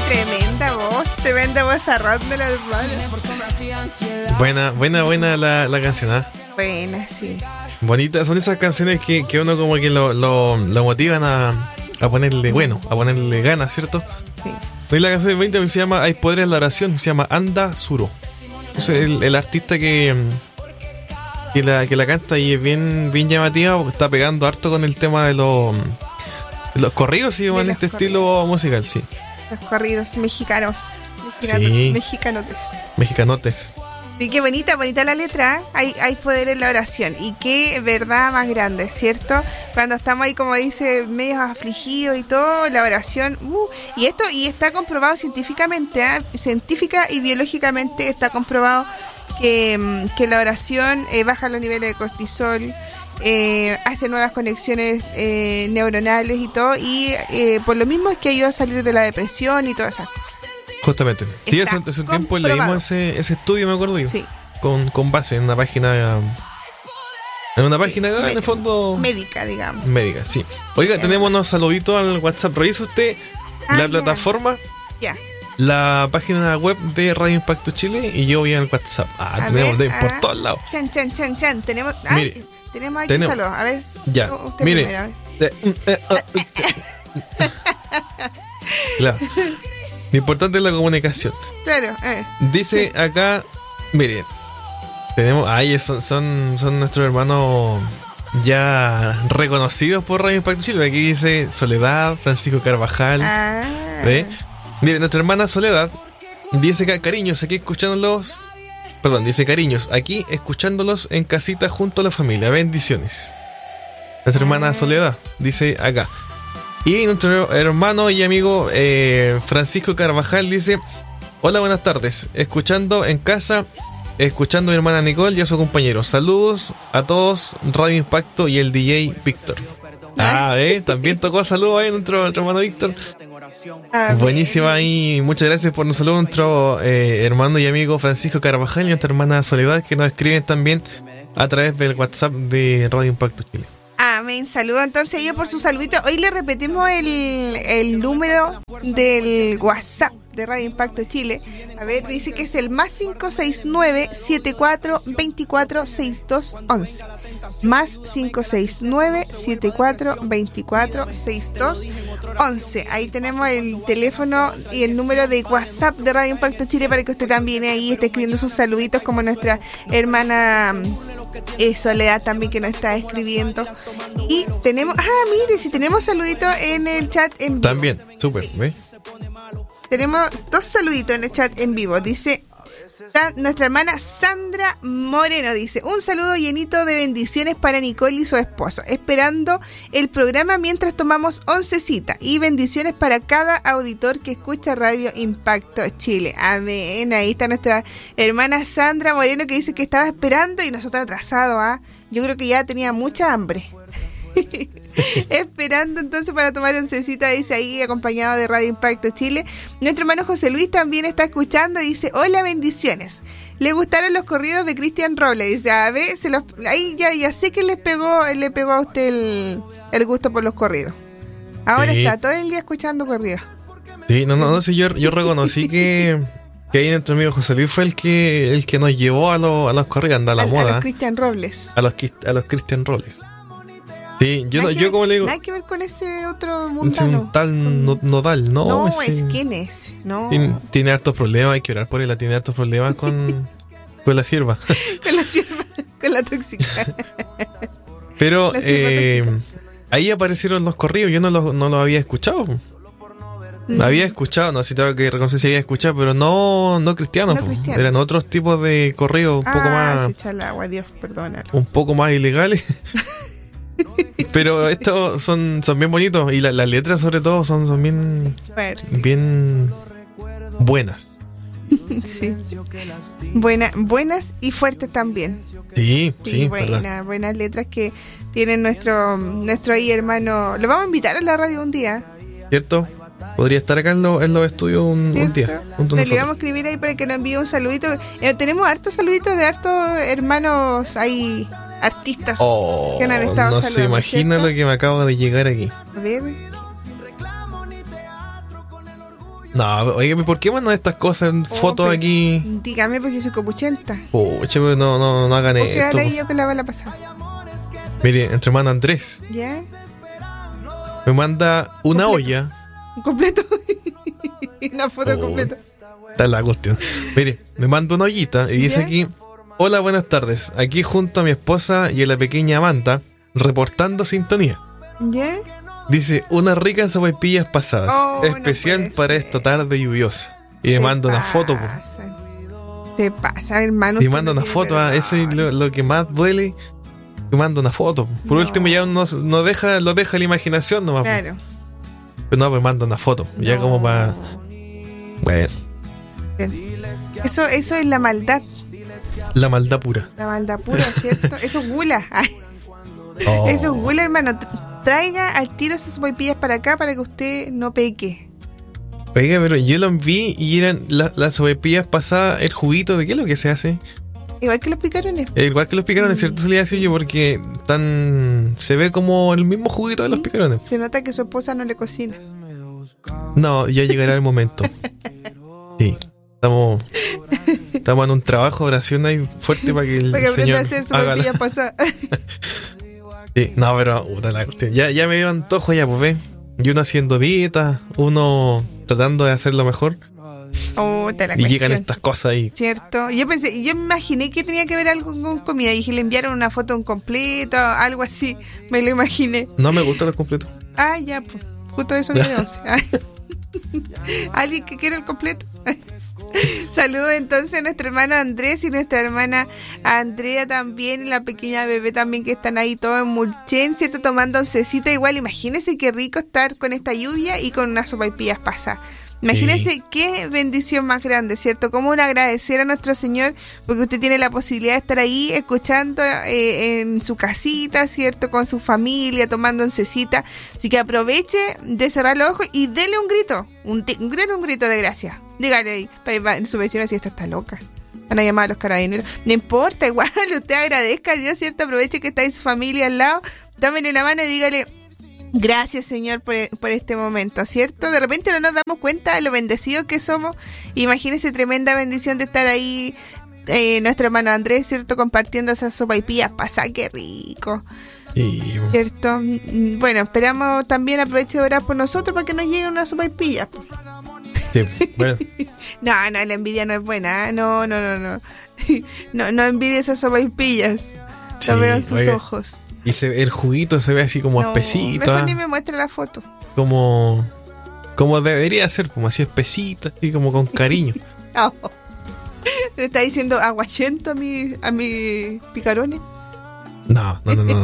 Tremenda voz de la hermana. Buena la canción, ¿ah? Buena, sí. Bonitas, son esas canciones que uno como que lo motivan a ponerle a ponerle ganas, ¿cierto? Sí. Y la canción de 20 se llama Hay poder en la oración, se llama Anda Suro. Entonces el artista que la canta y es bien llamativa porque está pegando harto con el tema de los corridos, sí, en este estilo musical, sí. Los corridos mexicanos. Sí. Mexicanotes. Sí, qué bonita la letra. Hay poder en la oración. Y qué verdad más grande, ¿cierto? Cuando estamos ahí, como dice, medios afligidos y todo, la oración. Y está comprobado científicamente, científica y biológicamente está comprobado que la oración baja los niveles de cortisol, hace nuevas conexiones neuronales y todo. Y por lo mismo es que ayuda a salir de la depresión y todas esas cosas. Justamente. Sí, hace un tiempo leímos ese estudio, me acuerdo yo. Sí. Con base en una página. En una página, en el fondo. Médica, digamos. Médica, sí. Oiga, tenemos unos saluditos al WhatsApp. ¿Revisa usted la plataforma? Ya. La página web de Radio Impacto Chile y yo voy al WhatsApp. Tenemos por todos lados. Chan. Tenemos. Mire, tenemos aquí saludos. A ver. Ya. Usted Mire. primero, a ver. Claro. Lo importante es la comunicación. Claro. Dice acá, miren, tenemos, son nuestros hermanos ya reconocidos por Radio Impacto Chile. Aquí dice Soledad, Francisco Carvajal. ¿Ve? Miren, nuestra hermana Soledad dice que cariños, aquí escuchándolos. Perdón, dice cariños, aquí escuchándolos en casita junto a la familia. Bendiciones. Nuestra hermana Soledad dice acá. Y nuestro hermano y amigo Francisco Carvajal dice: hola, buenas tardes, escuchando en casa, escuchando a mi hermana Nicole y a su compañero. Saludos a todos, Radio Impacto y el DJ Víctor. También tocó saludos ahí nuestro hermano Víctor. Buenísima ahí, muchas gracias por nos saludar nuestro hermano y amigo Francisco Carvajal y nuestra hermana Soledad, que nos escriben también a través del WhatsApp de Radio Impacto Chile. Amén, saludo entonces a ellos por su saludito. Hoy le repetimos el número del WhatsApp de Radio Impacto Chile. A ver, dice que es el +569 74 24 62 11. +569 74 24 62 11. Ahí tenemos el teléfono y el número de WhatsApp de Radio Impacto Chile para que usted también ahí esté escribiendo sus saluditos, como nuestra hermana Soledad también, que nos está escribiendo. Y tenemos, mire, si tenemos saluditos en el chat en vivo. También, súper, ¿ves? Tenemos 2 saluditos en el chat en vivo. Dice nuestra hermana Sandra Moreno, dice: un saludo llenito de bendiciones para Nicole y su esposo, esperando el programa mientras tomamos oncecita, y bendiciones para cada auditor que escucha Radio Impacto Chile. Amén. Ahí está nuestra hermana Sandra Moreno, que dice que estaba esperando y nosotros atrasados. Yo creo que ya tenía mucha hambre. Esperando entonces para tomar oncecita, dice ahí, acompañado de Radio Impacto Chile. Nuestro hermano José Luis también está escuchando y dice: hola, bendiciones. Le gustaron los corridos de Cristian Robles. Dice: a ver, ahí ya sé que le pegó a usted el gusto por los corridos. Ahora está todo el día escuchando corridos. Sí, no, sí, yo reconocí que ahí nuestro amigo José Luis fue el que nos llevó a los corridos, anda a la moda. A los Cristian Robles. A los Cristian Robles. Sí, yo como le digo. Nada que ver con ese otro mundano. Un tal Nodal, ¿no? No, ¿quién es? No. Tiene hartos problemas, hay que orar por él. Tiene hartos problemas con la sierva. con la tóxica. Pero ahí aparecieron los corridos, yo no los había escuchado. Había escuchado, no sé si tengo que reconocer si había escuchado, pero no cristianos. Eran otros tipos de corridos un poco más. Se echa el agua, Dios, perdónalo. Un poco más ilegales. Pero estos son bien bonitos y las letras sobre todo son bien buenas. Sí. Buenas y fuertes también. Sí, buenas letras que tienen nuestro ahí hermano. Lo vamos a invitar a la radio un día. ¿Cierto? Podría estar acá en los estudios un día. Le vamos a escribir ahí para que nos envíe un saludito. Tenemos hartos saluditos de hartos hermanos ahí, artistas que han estado saludando. No se imagina, ¿cierto? Lo que me acaba de llegar aquí. A ver. No, oye, ¿por qué mandan estas cosas en fotos pero aquí? Dígame porque soy copuchenta. Pucha, pues no hagan ¿Por qué esto. ahora yo con la bala pasada? Mire, entre hermano Andrés ¿Ya? me manda una olla. Completo. Una foto Oh. completa. Está la cuestión. Mire, me manda una ollita y dice ¿Ya? aquí: hola, buenas tardes. Aquí junto a mi esposa y a la pequeña Amanda, reportando sintonía. ¿Ya? Dice, unas ricas sopaipillas pasadas, Oh, no especial puede para ser. esta tarde lluviosa. Y me Se manda una foto, po. pasan. Te pasa, hermano. Y usted manda no una tiene foto, eso es perdón. lo que más duele. Que manda una foto. Por No. último, ya uno no deja, lo deja la imaginación nomás. po. Claro. Pero no, pues manda una foto. Ya No. como para. Bueno, Eso es la maldad. la maldad pura. La maldad pura, ¿cierto? Eso es gula. Ay, Oh. eso es gula, hermano. Traiga al tiro esas sopaipillas para acá para que usted no peque. Oiga, pero yo lo vi y eran las sopaipillas pasadas, el juguito, ¿de qué es lo que se hace? Igual que los picarones. Igual que los picarones, ¿cierto? Se le hace yo porque se ve como el mismo juguito de los picarones. Se nota que su esposa no le cocina. No, ya llegará el momento. Sí, estamos en un trabajo de oración ahí fuerte para que el Para que aprenda Señor a hacer haga sopaipillas pasadas. Sí, no, pero puta la cuestión. Ya me dio antojo ya, pues ve. Y uno haciendo dieta, uno tratando de hacerlo mejor. Oh, te la Y llegan cuestión. estas cosas ahí. ¿Cierto? Yo me imaginé que tenía que ver algo con comida. Y dije, le enviaron una foto en completo, algo así. Me lo imaginé. No me gustan los completos. Ah, ya, pues. Justo eso viene 11. ¿Alguien que quiera el completo? Saludos entonces a nuestro hermano Andrés y nuestra hermana Andrea también, y la pequeña bebé también, que están ahí todos en Mulchen, ¿cierto? Tomando oncecita igual. Imagínense qué rico estar con esta lluvia y con unas sopaipillas pasadas. Imagínense qué bendición más grande, ¿cierto? Cómo un agradecer a nuestro Señor porque usted tiene la posibilidad de estar ahí escuchando en su casita, ¿cierto? Con su familia, tomando oncecita. Así que aproveche de cerrar los ojos y dele un grito, dele un grito de gracia. Dígale ahí, su vecino si esta está loca. Van a llamar a los carabineros. No importa, igual usted agradezca a Dios, ¿cierto? Aproveche que está en su familia al lado, tómenle la mano y dígale: gracias, Señor, por este momento, ¿cierto? De repente no nos damos cuenta de lo bendecidos que somos. Imagínese tremenda bendición de estar ahí, nuestro hermano Andrés, ¿cierto? Compartiendo esas sopaipillas. Pasa, qué rico, Y ¿cierto? Bueno, esperamos también aproveche de orar por nosotros para que nos lleguen unas sopaipillas. sí, bueno, No, la envidia no es buena, ¿eh? No. No envidie esas sopaipillas. sí, Lo veo en sus oiga, ojos. y el juguito se ve así como No, espesito, mejor ¿ah? ni me muestre la foto. como debería ser, como así espesita, así como con cariño. Oh. ¿Le está diciendo aguachento a mi picarones? No.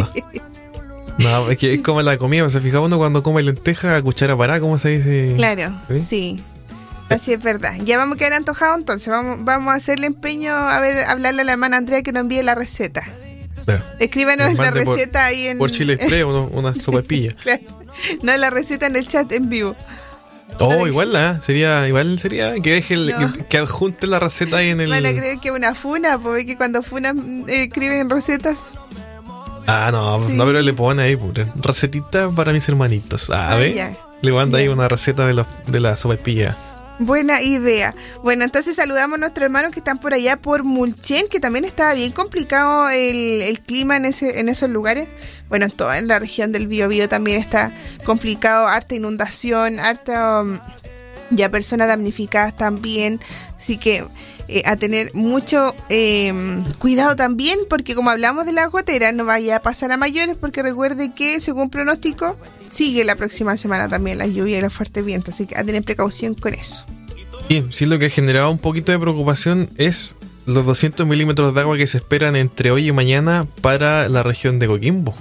No, es que es como la comida, ¿se fija uno cuando come lenteja a cuchara parada, cómo se dice? Claro, ¿Sí? sí. Así es verdad. Ya vamos a quedar antojados, entonces vamos a hacerle empeño hablarle a la hermana Andrea que nos envíe la receta. Claro. Escríbanos Nos la mande receta ahí en... Por Chile Express, una sopaipilla. Claro. No, la receta en el chat en vivo. Oh, igual sería que deje No. que adjunte la receta ahí en el. Van a creer que es una funa, porque cuando funan escriben recetas. Ah, no, Sí. no, pero le pone ahí, pura recetita para mis hermanitos. A ver, Ya. le manda ahí Ya. una receta de la sopaipilla. Buena idea. Bueno, entonces saludamos a nuestros hermanos que están por allá por Mulchen, que también estaba bien complicado el clima en esos lugares. Bueno, en la región del Biobío también está complicado, harta inundación, harta ya personas damnificadas también. Así que a tener mucho cuidado también, porque como hablamos de la gotera, no vaya a pasar a mayores, porque recuerde que según pronóstico sigue la próxima semana también la lluvia y los fuertes vientos, así que a tener precaución con eso. Y sí, lo que ha generado un poquito de preocupación es los 200 milímetros de agua que se esperan entre hoy y mañana para la región de Coquimbo.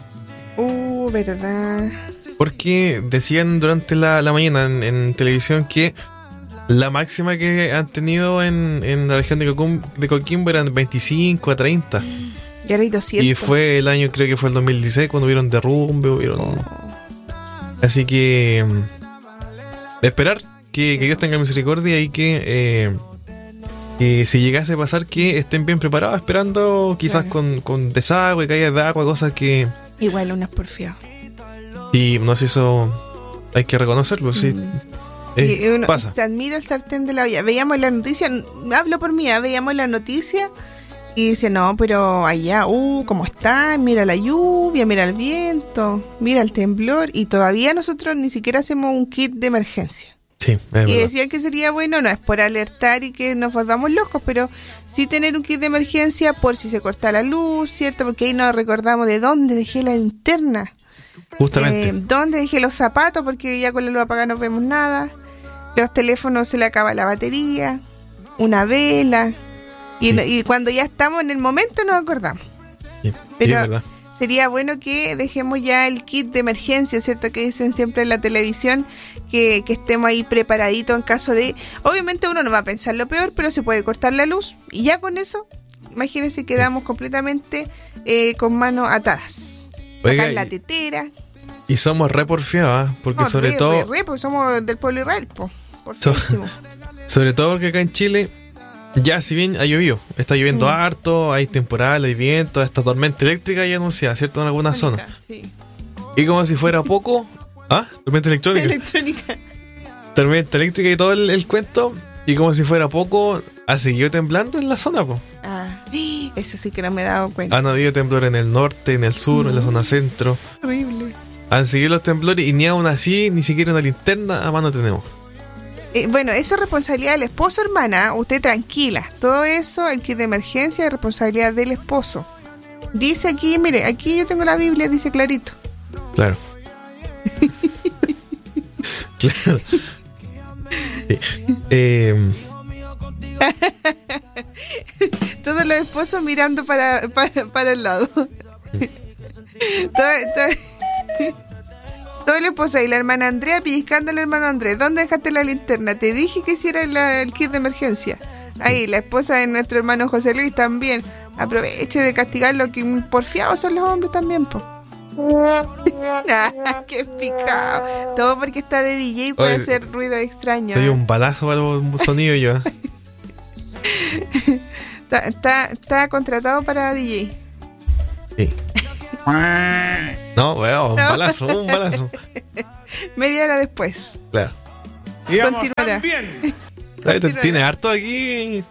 ¿Verdad? Porque decían durante la mañana en televisión que la máxima que han tenido en la región de Coquimbo eran 25 a 30. Y ahora hay 200. Y fue el año, creo que fue el 2016, cuando hubieron derrumbe, Así que esperar que Dios tenga misericordia y que si llegase a pasar, que estén bien preparados, esperando quizás Claro. con desagüe, caídas de agua, cosas que... Igual unas porfiadas. Y no sé, eso hay que reconocerlo. Sí. Y uno pasa. se admira el sartén de la olla. Veíamos la noticia, hablo por mí, veíamos la noticia y dice, no, pero allá, ¿cómo está? Mira la lluvia, mira el viento, mira el temblor. Y todavía nosotros ni siquiera hacemos un kit de emergencia. Sí, es Y verdad. decían que sería bueno, no es por alertar y que nos volvamos locos, pero sí tener un kit de emergencia por si se corta la luz, ¿cierto? Porque ahí nos recordamos de dónde dejé la linterna. Justamente. ¿Dónde dejé los zapatos? Porque ya con la luz apagada no vemos nada. Los teléfonos se le acaba la batería. Una vela. Y cuando ya estamos en el momento nos acordamos. Sí, Pero es verdad. sería bueno que dejemos ya el kit de emergencia, ¿cierto? Que dicen siempre en la televisión, que estemos ahí preparaditos en caso de... Obviamente uno no va a pensar lo peor, pero se puede cortar la luz. Y ya con eso, imagínense, quedamos completamente con manos atadas. Oiga, Acá en la tetera. Y somos re porfiados, porque No, sobre todo... porque somos del pueblo Israel, porfiadísimo. Sobre todo porque acá en Chile, ya si bien ha llovido, está lloviendo harto, hay temporal, hay viento, esta tormenta eléctrica ya anunciada, ¿cierto? En algunas zonas. Sí. Y como si fuera poco... ¿Ah? Tormenta electrónica. Electrónica. Tormenta eléctrica y todo el cuento. Y como si fuera poco, ha seguido temblando en la zona, po. Ah, eso sí que no me he dado cuenta. Han habido temblores en el norte, en el sur, en la zona centro. Horrible. Han seguido los temblores y ni aún así, ni siquiera una linterna a mano tenemos. Bueno, eso es responsabilidad del esposo, hermana. Usted tranquila. Todo eso, el kit de emergencia, es responsabilidad del esposo. Dice aquí, mire, aquí yo tengo la Biblia, dice clarito. Claro. Claro. Todos los esposos mirando para el lado. Todo el esposo y la hermana Andrea pellizcando al hermano Andrés. ¿Dónde dejaste la linterna? Te dije que hiciera el kit de emergencia. Ahí, la esposa de nuestro hermano José Luis también. Aproveche de castigarlo, que porfiados son los hombres también, po. ¡Qué picado! Todo porque está de DJ y puede hacer ruido extraño. Te dio un balazo para el sonido yo. Está contratado para DJ. Sí. No, weón, un balazo. Media hora después. Claro. Continuará. Tiene harto aquí.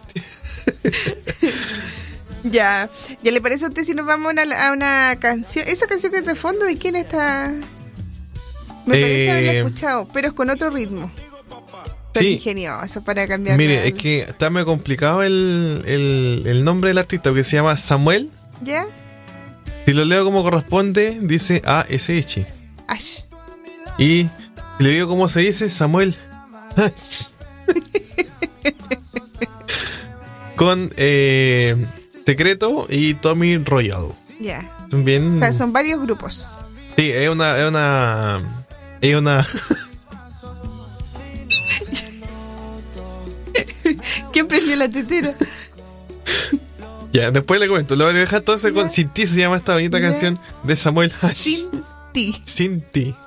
Ya le parece a usted si nos vamos a una canción. Esa canción que es de fondo, ¿de quién está? Me parece haberla escuchado, pero es con otro ritmo. Sí. Ingenioso para cambiar. Mire, es que está muy complicado el nombre del artista, porque se llama Samuel. ¿Ya? Si lo leo como corresponde, dice A-S-H. Ash. Y si le digo cómo se dice, Samuel. Con Secreto y Tommy Royal. Ya. Son bien. O sea, son varios grupos. Sí, es una. ¿Quién prendió la tetera? Ya, después le comento. Lo voy a dejar entonces con Sin Ti, se llama esta bonita canción de Samuel Hash. Sin ti. Sin Ti.